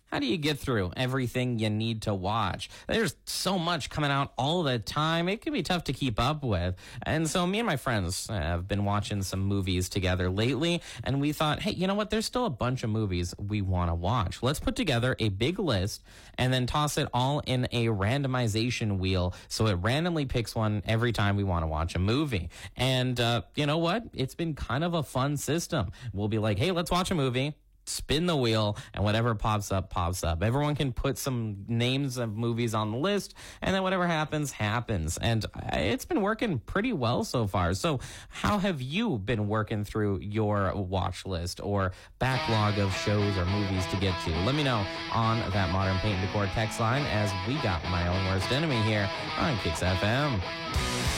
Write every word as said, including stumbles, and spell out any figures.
how do you get through everything you need to watch? There's so much coming out all the time. It can be tough to keep up with. And so me and my friends have been watching some movies together lately, and we thought, hey, you know what? There's still a bunch of movies we want to watch. Let's put together a big list and then toss it all in a randomization wheel so it randomly picks one every time we want to watch a movie. And uh, you know what? It's been kind of a fun system. We'll be like, hey, let's watch a movie. Spin the wheel, and whatever pops up, pops up. Everyone can put some names of movies on the list, and then whatever happens, happens. And it's been working pretty well so far. So how have you been working through your watch list or backlog of shows or movies to get to? Let me know on that Modern Paint and Decor text line, as we got My Own Worst Enemy here on Kicks F M.